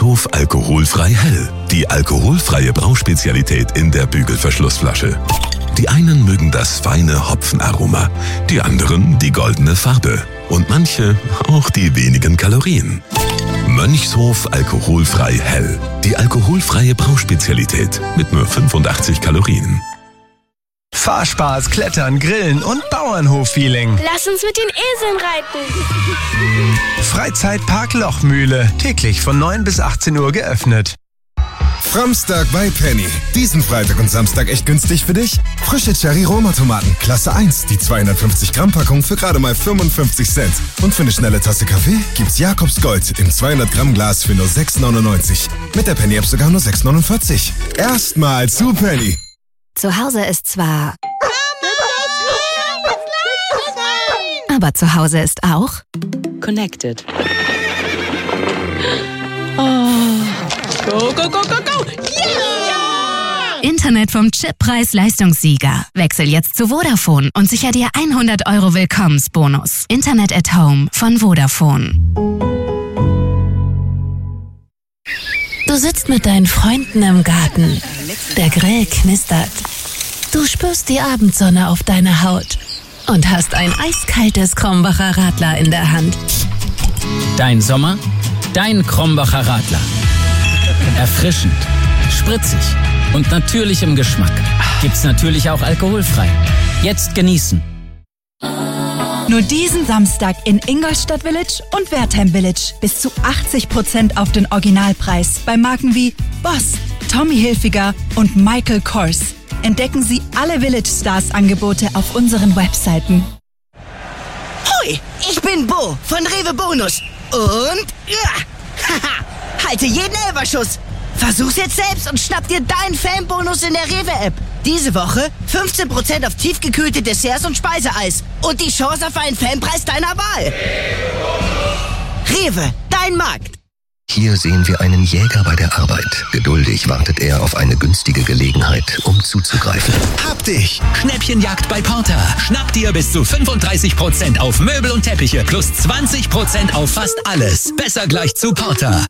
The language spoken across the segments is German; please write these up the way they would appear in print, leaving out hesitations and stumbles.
Mönchshof alkoholfrei hell. Die alkoholfreie Brauspezialität in der Bügelverschlussflasche. Die einen mögen das feine Hopfenaroma, die anderen die goldene Farbe und manche auch die wenigen Kalorien. Mönchshof alkoholfrei hell. Die alkoholfreie Brauspezialität mit nur 85 Kalorien. Fahrspaß, Klettern, Grillen und Bauernhof-Feeling. Lass uns mit den Eseln reiten. Freizeitpark Lochmühle. Täglich von 9 bis 18 Uhr geöffnet. Framstag bei Penny. Diesen Freitag und Samstag echt günstig für dich? Frische Cherry-Roma-Tomaten, Klasse 1, die 250 Gramm Packung für gerade mal 55 Cent. Und für eine schnelle Tasse Kaffee gibt's Jakobs Gold im 200 Gramm Glas für nur 6,99. Mit der Penny-App sogar nur 6,49. Erstmal zu Penny. Zu Hause ist zwar... Aber zu Hause ist auch... Connected. Oh. Go, go, go, go, go! Yeah! Internet vom Chippreis-Leistungssieger. Wechsel jetzt zu Vodafone und sicher dir 100 € Willkommensbonus. Internet at Home von Vodafone. Du sitzt mit deinen Freunden im Garten. Der Grill knistert. Du spürst die Abendsonne auf deiner Haut und hast ein eiskaltes Krombacher Radler in der Hand. Dein Sommer, dein Krombacher Radler. Erfrischend, spritzig und natürlich im Geschmack. Gibt's natürlich auch alkoholfrei. Jetzt genießen. Nur diesen Samstag in Ingolstadt Village und Wertheim Village. Bis zu 80% auf den Originalpreis bei Marken wie Boss, Tommy Hilfiger und Michael Kors. Entdecken Sie alle Village Stars Angebote auf unseren Webseiten. Hoi, ich bin Bo von Rewe Bonus. Und halte jeden Elferschuss. Versuch's jetzt selbst und schnapp dir deinen Fanbonus in der Rewe-App. Diese Woche 15% auf tiefgekühlte Desserts und Speiseeis. Und die Chance auf einen Fanpreis deiner Wahl. Rewe, dein Markt. Hier sehen wir einen Jäger bei der Arbeit. Geduldig wartet er auf eine günstige Gelegenheit, um zuzugreifen. Hab dich! Schnäppchenjagd bei Porter. Schnapp dir bis zu 35% auf Möbel und Teppiche plus 20% auf fast alles. Besser gleich zu Porter.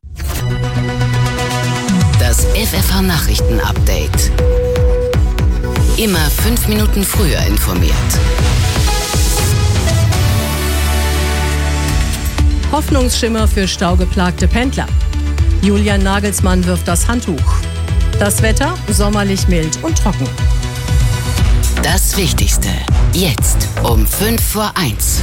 Das FFH-Nachrichten-Update. Immer 5 Minuten früher informiert. Hoffnungsschimmer für staugeplagte Pendler. Julian Nagelsmann wirft das Handtuch. Das Wetter sommerlich mild und trocken. Das Wichtigste jetzt um 1:05.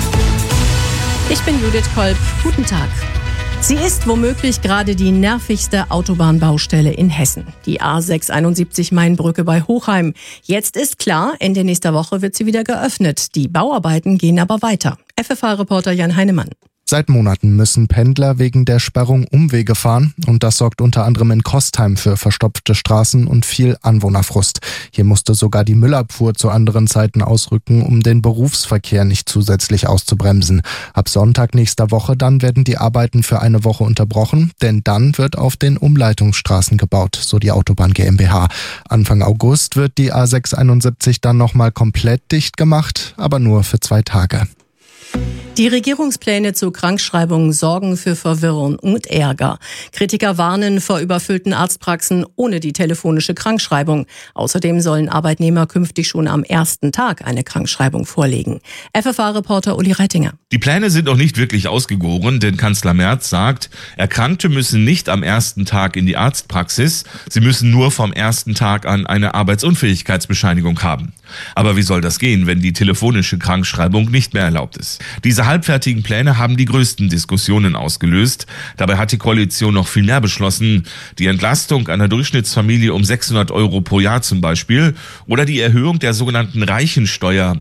Ich bin Judith Kolb. Guten Tag. Sie ist womöglich gerade die nervigste Autobahnbaustelle in Hessen. Die A671 Mainbrücke bei Hochheim. Jetzt ist klar, Ende nächster Woche wird sie wieder geöffnet. Die Bauarbeiten gehen aber weiter. FFH-Reporter Jan Heinemann. Seit Monaten müssen Pendler wegen der Sperrung Umwege fahren und das sorgt unter anderem in Kostheim für verstopfte Straßen und viel Anwohnerfrust. Hier musste sogar die Müllabfuhr zu anderen Zeiten ausrücken, um den Berufsverkehr nicht zusätzlich auszubremsen. Ab Sonntag nächster Woche dann werden die Arbeiten für eine Woche unterbrochen, denn dann wird auf den Umleitungsstraßen gebaut, so die Autobahn GmbH. Anfang August wird die A671 dann nochmal komplett dicht gemacht, aber nur für 2 Tage. Die Regierungspläne zur Krankschreibung sorgen für Verwirrung und Ärger. Kritiker warnen vor überfüllten Arztpraxen ohne die telefonische Krankschreibung. Außerdem sollen Arbeitnehmer künftig schon am ersten Tag eine Krankschreibung vorlegen. FFH-Reporter Uli Reitinger. Die Pläne sind noch nicht wirklich ausgegoren, denn Kanzler Merz sagt, Erkrankte müssen nicht am ersten Tag in die Arztpraxis, sie müssen nur vom ersten Tag an eine Arbeitsunfähigkeitsbescheinigung haben. Aber wie soll das gehen, wenn die telefonische Krankschreibung nicht mehr erlaubt ist? Diese halbfertigen Pläne haben die größten Diskussionen ausgelöst. Dabei hat die Koalition noch viel mehr beschlossen. Die Entlastung einer Durchschnittsfamilie um 600 € pro Jahr zum Beispiel oder die Erhöhung der sogenannten Reichensteuer.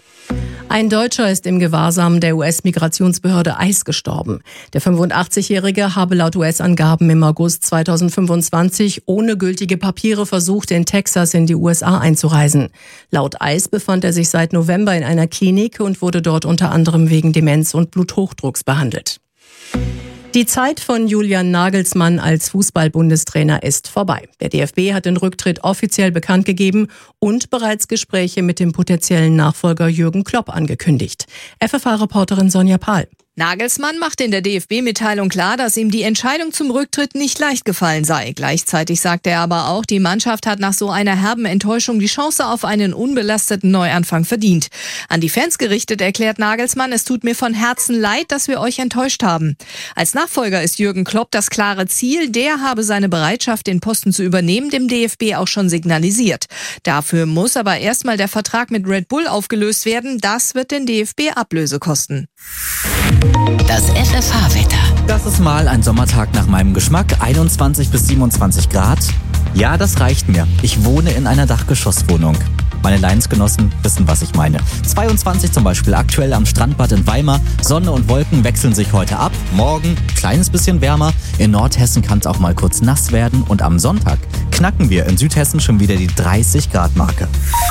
Ein Deutscher ist im Gewahrsam der US-Migrationsbehörde ICE gestorben. Der 85-Jährige habe laut US-Angaben im August 2025 ohne gültige Papiere versucht, in Texas in die USA einzureisen. Laut ICE befand er sich seit November in einer Klinik und wurde dort unter anderem wegen Demenz und Bluthochdrucks behandelt. Die Zeit von Julian Nagelsmann als Fußball-Bundestrainer ist vorbei. Der DFB hat den Rücktritt offiziell bekannt gegeben und bereits Gespräche mit dem potenziellen Nachfolger Jürgen Klopp angekündigt. FFH-Reporterin Sonja Pahl. Nagelsmann macht in der DFB-Mitteilung klar, dass ihm die Entscheidung zum Rücktritt nicht leicht gefallen sei. Gleichzeitig sagt er aber auch, die Mannschaft hat nach so einer herben Enttäuschung die Chance auf einen unbelasteten Neuanfang verdient. An die Fans gerichtet erklärt Nagelsmann, es tut mir von Herzen leid, dass wir euch enttäuscht haben. Als Nachfolger ist Jürgen Klopp das klare Ziel. Der habe seine Bereitschaft, den Posten zu übernehmen, dem DFB auch schon signalisiert. Dafür muss aber erstmal der Vertrag mit Red Bull aufgelöst werden. Das wird den DFB Ablöse kosten. Das FFH-Wetter. Das ist mal ein Sommertag nach meinem Geschmack. 21 bis 27 Grad. Ja, das reicht mir. Ich wohne in einer Dachgeschosswohnung. Meine Leidensgenossen wissen, was ich meine. 22 zum Beispiel aktuell am Strandbad in Weimar. Sonne und Wolken wechseln sich heute ab. Morgen kleines bisschen wärmer. In Nordhessen kann es auch mal kurz nass werden. Und am Sonntag knacken wir in Südhessen schon wieder die 30-Grad-Marke.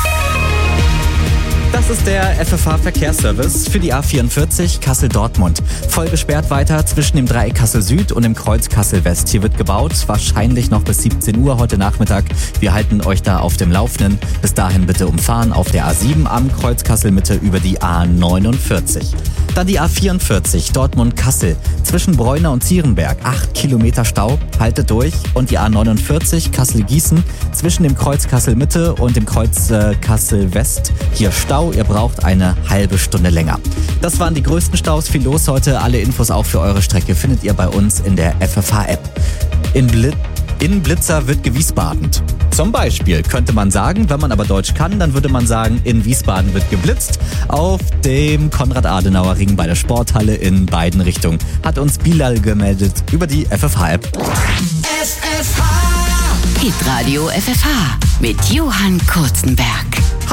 Das ist der FFH-Verkehrsservice für die A44 Kassel-Dortmund. Voll gesperrt weiter zwischen dem Dreieck Kassel-Süd und dem Kreuz Kassel-West. Hier wird gebaut, wahrscheinlich noch bis 17 Uhr heute Nachmittag. Wir halten euch da auf dem Laufenden. Bis dahin bitte umfahren auf der A7 am Kreuz Kassel-Mitte über die A49. Dann die A44 Dortmund-Kassel zwischen Bräuner und Zierenberg. 8 Kilometer Stau, haltet durch. Und die A49 Kassel-Gießen zwischen dem Kreuz Kassel-Mitte und dem Kreuz Kassel-West. Hier Stau. Ihr braucht eine halbe Stunde länger. Das waren die größten Staus. Viel los heute. Alle Infos auch für eure Strecke findet ihr bei uns in der FFH-App. In Blitzer wird gewiesbadend. Zum Beispiel könnte man sagen, wenn man aber Deutsch kann, dann würde man sagen, in Wiesbaden wird geblitzt. Auf dem Konrad-Adenauer Ring bei der Sporthalle in beiden Richtungen. Hat uns Bilal gemeldet über die FFH-App. Hitradio FFH mit Johann Kurzenberg.